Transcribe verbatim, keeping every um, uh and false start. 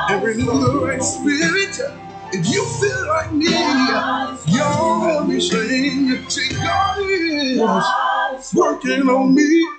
and renew the right spirit. If you feel like me, y'all help me sing. See, God is working on me.